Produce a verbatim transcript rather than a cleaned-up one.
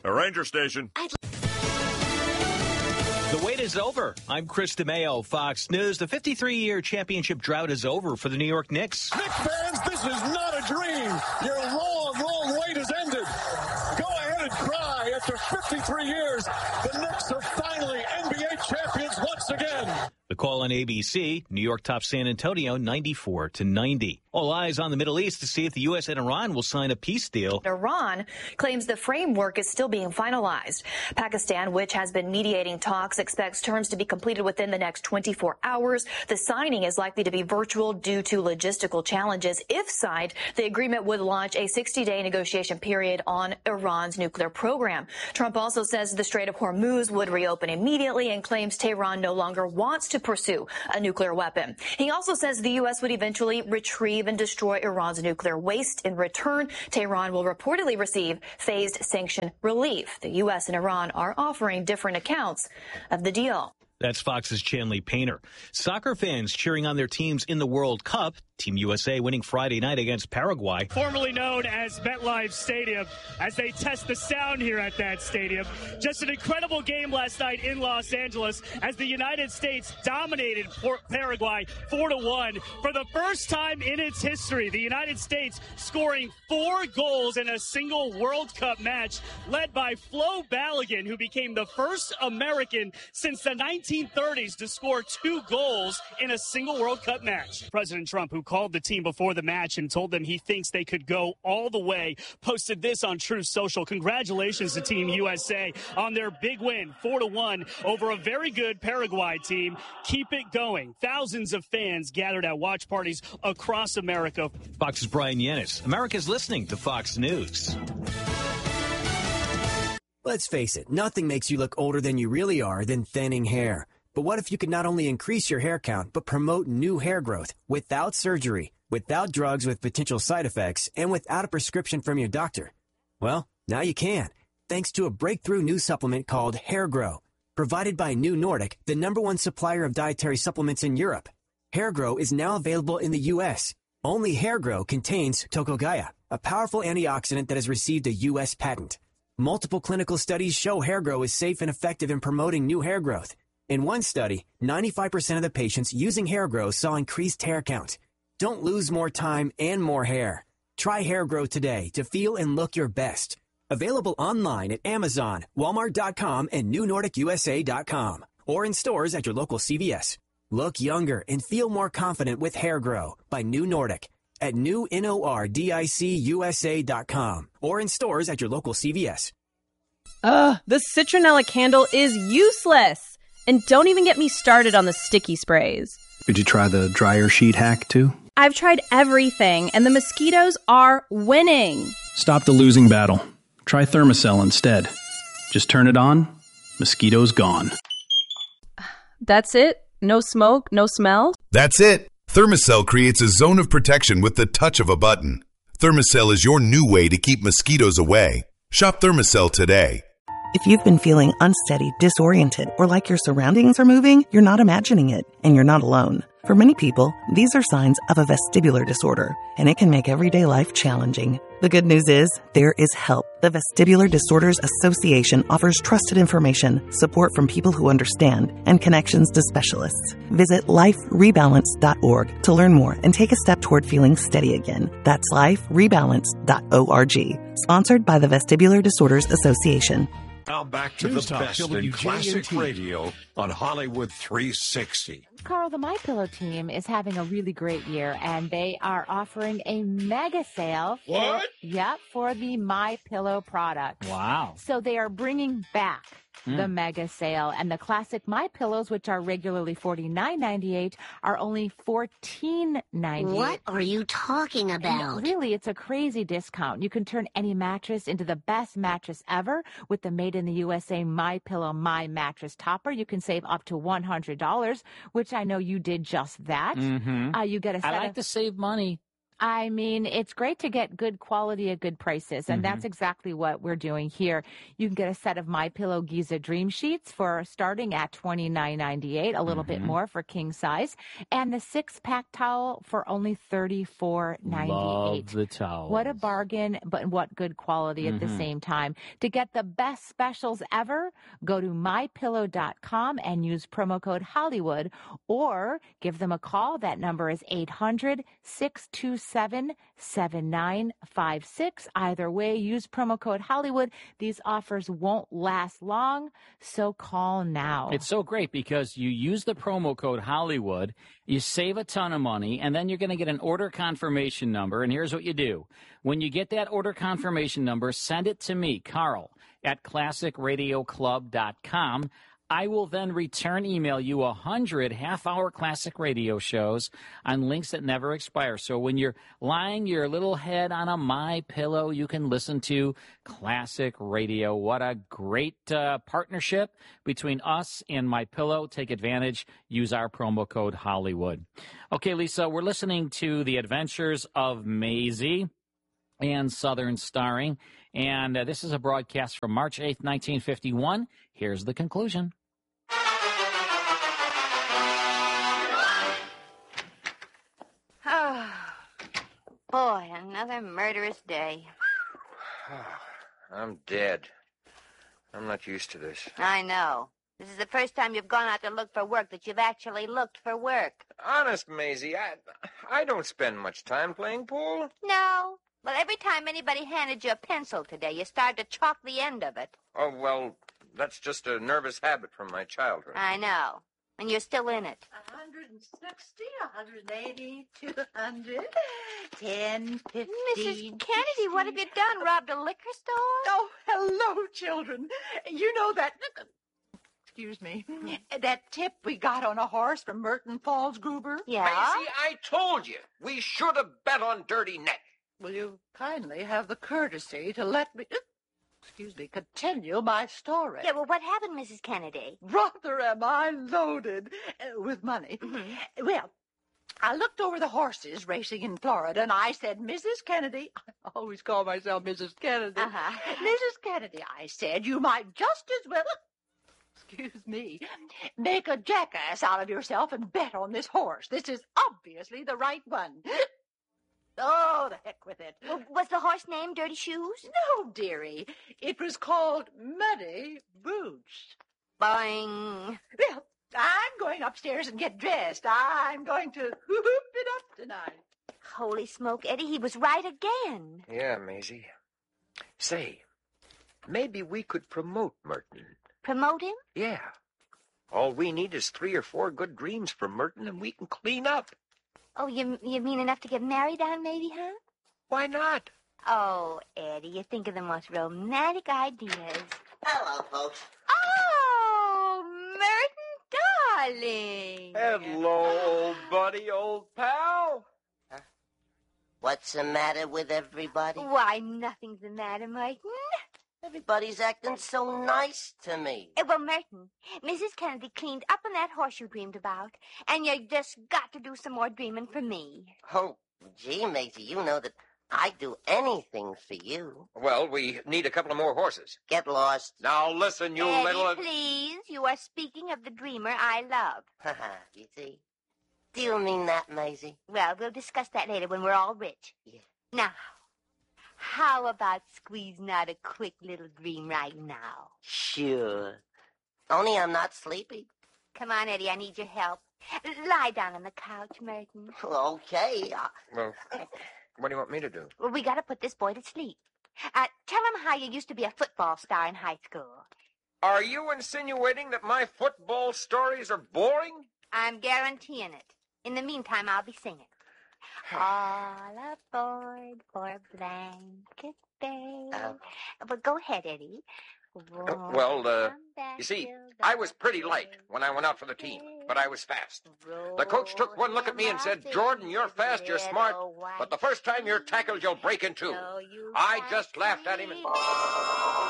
A ranger station. I'd The wait is over. I'm Chris DeMeo, Fox News. The fifty-three-year championship drought is over for the New York Knicks. Knicks fans, this is not a dream. Your long, long wait has ended. Go ahead and cry. After fifty-three years, the Knicks are finally N B A champions once again. The call on A B C, New York tops San Antonio ninety-four to ninety. All eyes on the Middle East to see if the U S and Iran will sign a peace deal. Iran claims the framework is still being finalized. Pakistan, which has been mediating talks, expects terms to be completed within the next twenty-four hours. The signing is likely to be virtual due to logistical challenges. If signed, the agreement would launch a sixty-day negotiation period on Iran's nuclear program. Trump also says the Strait of Hormuz would reopen immediately and claims Tehran no longer wants to pursue a nuclear weapon. He also says the U S would eventually retrieve and destroy Iran's nuclear waste. In return, Tehran will reportedly receive phased sanction relief. The U S and Iran are offering different accounts of the deal. That's Fox's Chanley Painter. Soccer fans cheering on their teams in the World Cup. Team U S A winning Friday night against Paraguay. Formerly known as MetLife Stadium, as they test the sound here at that stadium. Just an incredible game last night in Los Angeles as the United States dominated Paraguay four to one. For the first time in its history, the United States scoring four goals in a single World Cup match, led by Flo Balogun, who became the first American since the nineteen thirties to score two goals in a single World Cup match. President Trump, who called the team before the match and told them he thinks they could go all the way, posted this on Truth Social. Congratulations to Team U S A on their big win, four to one, over a very good Paraguay team. Keep it going. Thousands of fans gathered at watch parties across America. Fox's Brian Yanis. America's listening to Fox News. Let's face it, nothing makes you look older than you really are than thinning hair. But what if you could not only increase your hair count, but promote new hair growth without surgery, without drugs with potential side effects, and without a prescription from your doctor? Well, now you can, thanks to a breakthrough new supplement called Hair Grow, provided by New Nordic, the number one supplier of dietary supplements in Europe. Hair Grow is now available in the U S. Only Hair Grow contains Tocogaya, a powerful antioxidant that has received a U S patent. Multiple clinical studies show Hair Grow is safe and effective in promoting new hair growth. In one study, ninety-five percent of the patients using Hair Grow saw increased hair count. Don't lose more time and more hair. Try Hair Grow today to feel and look your best. Available online at Amazon, Walmart dot com, and New Nordic U S A dot com, or in stores at your local C V S. Look younger and feel more confident with Hair Grow by New Nordic at new nordic U S A dot com, or in stores at your local C V S. Ugh, the citronella candle is useless. And don't even get me started on the sticky sprays. Did you try the dryer sheet hack too? I've tried everything, and the mosquitoes are winning. Stop the losing battle. Try Thermacell instead. Just turn it on, mosquitoes gone. That's it? No smoke, no smell? That's it. Thermacell creates a zone of protection with the touch of a button. Thermacell is your new way to keep mosquitoes away. Shop Thermacell today. If you've been feeling unsteady, disoriented, or like your surroundings are moving, you're not imagining it, and you're not alone. For many people, these are signs of a vestibular disorder, and it can make everyday life challenging. The good news is, there is help. The Vestibular Disorders Association offers trusted information, support from people who understand, and connections to specialists. Visit life rebalance dot org to learn more and take a step toward feeling steady again. That's life rebalance dot org. Sponsored by the Vestibular Disorders Association. Now back to News the Talk, best in W J M T. classic radio on Hollywood three sixty. Carl, the MyPillow team is having a really great year, and they are offering a mega sale. For, What? Yep, for the MyPillow product. Wow. So they are bringing back Mm. the mega sale, and the classic MyPillows, which are regularly forty-nine ninety-eight, are only fourteen ninety-eight. What are you talking about? And really, it's a crazy discount. You can turn any mattress into the best mattress ever with the Made in the U S A MyPillow My Mattress Topper. You can save up to one hundred dollars, which I know you did just that. Mm-hmm. Uh, you get a set I like of... to save money. I mean, it's great to get good quality at good prices, and Mm-hmm. that's exactly what we're doing here. You can get a set of MyPillow Giza Dream Sheets for starting at twenty-nine ninety-eight, a little bit Mhm. more for king size, and the six-pack towel for only thirty-four ninety-eight. Love the towels. What a bargain, but what good quality at the Mhm. same time. To get the best specials ever, go to my pillow dot com and use promo code Hollywood, or give them a call. That number is eight hundred, six two seven, seven nine five six. Either way, use promo code Hollywood. These offers won't last long, so call now. It's so great because you use the promo code Hollywood, you save a ton of money, and then you're going to get an order confirmation number. And here's what you do. When you get that order confirmation number, send it to me, Carl, at classic radio club dot com. I will then return email you one hundred half-hour classic radio shows on links that never expire. So when you're lying your little head on a My Pillow, you can listen to classic radio. What a great uh, partnership between us and My Pillow. Take advantage. Use our promo code Hollywood. Okay, Lisa, we're listening to The Adventures of Maisie and Southern Starring. And uh, this is a broadcast from March eighth, nineteen fifty-one. Here's the conclusion. Oh, boy, another murderous day. I'm dead. I'm not used to this. I know. This is the first time you've gone out to look for work that you've actually looked for work. Honest, Maisie, I, I don't spend much time playing pool. No. Well, every time anybody handed you a pencil today, you started to chalk the end of it. Oh, well, that's just a nervous habit from my childhood. I know. And you're still in it. one hundred sixty, one hundred eighty, two hundred, ten, fifteen. Missus Kennedy, what have you done? Robbed a liquor store? Oh, hello, children. You know that... Excuse me. That tip we got on a horse from Merton Falls, Gruber? Yeah? Maisie, I told you. We should have bet on Dirty Neck. Will you kindly have the courtesy to let me... Excuse me, continue my story. Yeah, well, what happened, Missus Kennedy? Rather am I loaded uh, with money. Mm-hmm. Well, I looked over the horses racing in Florida, and I said, Missus Kennedy, I always call myself Missus Kennedy. Uh-huh. Missus Kennedy, I said, you might just as well, excuse me, make a jackass out of yourself and bet on this horse. This is obviously the right one. Oh, the heck with it. Well, was the horse named Dirty Shoes? No, dearie. It was called Muddy Boots. Boing. Well, I'm going upstairs and get dressed. I'm going to whoop it up tonight. Holy smoke, Eddie, he was right again. Yeah, Maisie. Say, maybe we could promote Merton. Promote him? Yeah. All we need is three or four good dreams from Merton, and we can clean up. Oh, you you mean enough to get married on, maybe, huh? Why not? Oh, Eddie, you think of the most romantic ideas. Hello, folks. Oh, Merton, darling. Hello, old buddy, old pal. Huh? What's the matter with everybody? Why, nothing's the matter, Merton. Everybody's acting so nice to me. Uh, well, Merton, Missus Kennedy cleaned up on that horse you dreamed about, and you just got to do some more dreaming for me. Oh, gee, Maisie, you know that I'd do anything for you. Well, we need a couple of more horses. Get lost. Now, listen, you Eddie, little... please, you are speaking of the dreamer I love. Haha, you see? Do you mean that, Maisie? Well, we'll discuss that later when we're all rich. Yeah. Now, how about squeezing out a quick little dream right now? Sure. Only I'm not sleepy. Come on, Eddie, I need your help. Lie down on the couch, Merton. Okay. Well, what do you want me to do? Well, we got to put this boy to sleep. Uh, tell him how you used to be a football star in high school. Are you insinuating that my football stories are boring? I'm guaranteeing it. In the meantime, I'll be singing. All aboard for Blanket Bay. Uh, but go ahead, Eddie. Uh, well, uh, you see, I was pretty light when I went out for the team, but I was fast. The coach took one look at me and said, Jordan, you're fast, you're smart, but the first time you're tackled, you'll break in two. I just laughed at him and...